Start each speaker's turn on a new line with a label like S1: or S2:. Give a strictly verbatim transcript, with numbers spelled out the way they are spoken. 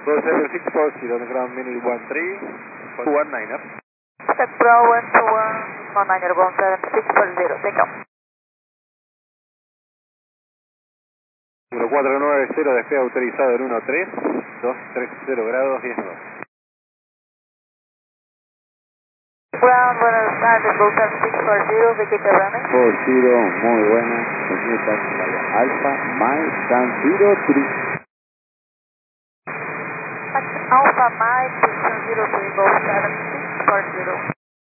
S1: Go seven six four zero, on the ground minute one three, one niner.
S2: Step Bravo one two one, one niner, one seven six four zero, take off.
S1: uno cuatro nueve cero, despegue autorizado en uno tres, dos tres cero grados, diez dos.
S2: Ground, buenas tardes, Go seven six four zero, vacate running.
S3: four zero, muy buena, señorita, vaya Alpha, Mike, San zero three.
S2: Alpha Mike, zero three, Go seven six four zero.